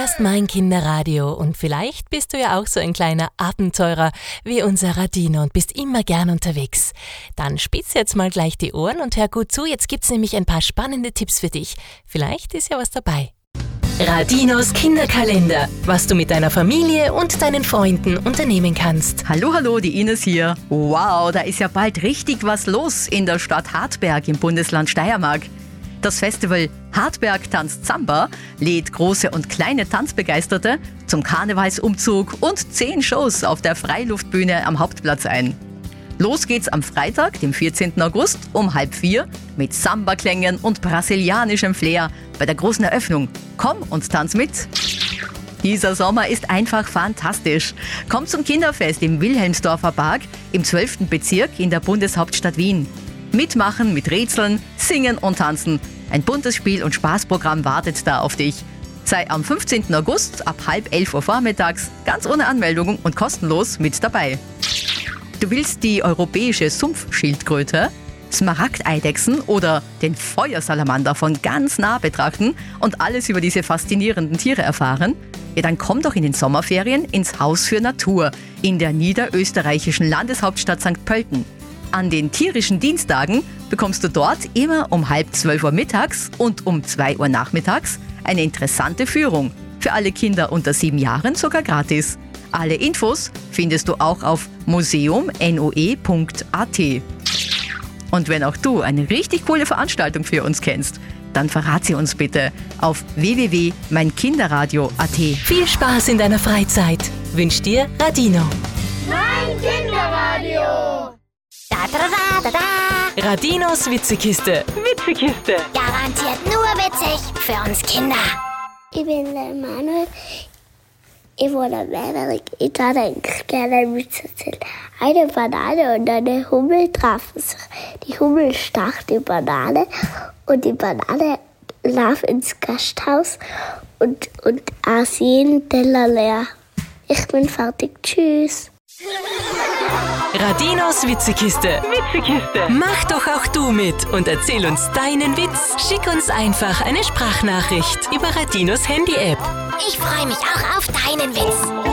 hörst mein Kinderradio und vielleicht bist du ja auch so ein kleiner Abenteurer wie unser Radino und bist immer gern unterwegs. Dann spitz jetzt mal gleich die Ohren und hör gut zu, jetzt gibt's nämlich ein paar spannende Tipps für dich. Vielleicht ist ja was dabei. Radinos Kinderkalender, was du mit deiner Familie und deinen Freunden unternehmen kannst. Hallo, die Ines hier. Wow, da ist ja bald richtig was los in der Stadt Hartberg im Bundesland Steiermark. Das Festival Hartberg tanzt Samba lädt große und kleine Tanzbegeisterte zum Karnevalsumzug und 10 Shows auf der Freiluftbühne am Hauptplatz ein. Los geht's am Freitag, dem 14. August um 3:30 mit Samba-Klängen und brasilianischem Flair bei der großen Eröffnung. Komm und tanz mit! Dieser Sommer ist einfach fantastisch. Komm zum Kinderfest im Wilhelmsdorfer Park im 12. Bezirk in der Bundeshauptstadt Wien. Mitmachen mit Rätseln, Singen und Tanzen. Ein buntes Spiel- und Spaßprogramm wartet da auf dich. Sei am 15. August ab 10:30 Uhr vormittags ganz ohne Anmeldung und kostenlos mit dabei. Du willst die europäische Sumpfschildkröte, Smaragdeidechsen oder den Feuersalamander von ganz nah betrachten und alles über diese faszinierenden Tiere erfahren? Ja, dann komm doch in den Sommerferien ins Haus für Natur in der niederösterreichischen Landeshauptstadt St. Pölten. An den tierischen Dienstagen bekommst du dort immer um 11:30 Uhr mittags und um 2 Uhr nachmittags eine interessante Führung. Für alle Kinder unter 7 Jahren sogar gratis. Alle Infos findest du auch auf museum.noe.at. Und wenn auch du eine richtig coole Veranstaltung für uns kennst, dann verrat sie uns bitte auf www.meinkinderradio.at. Viel Spaß in deiner Freizeit wünscht dir Radino. Mein Kinderradio. Da, da, da, da, da. Radinos Witzekiste. Witzekiste. Garantiert nur witzig für uns Kinder. Ich bin der Manuel. Ich wohne am Männerich. Ich kann einen kleinen Witz erzählen. Eine Banane und eine Hummel trafen sich. Die Hummel stach die Banane und die Banane lief ins Gasthaus und aß jeden Teller leer. Ich bin fertig. Tschüss. Radinos Witzekiste. Witzekiste. Mach doch auch du mit und erzähl uns deinen Witz. Schick uns einfach eine Sprachnachricht über Radinos Handy-App. Ich freue mich auch auf deinen Witz.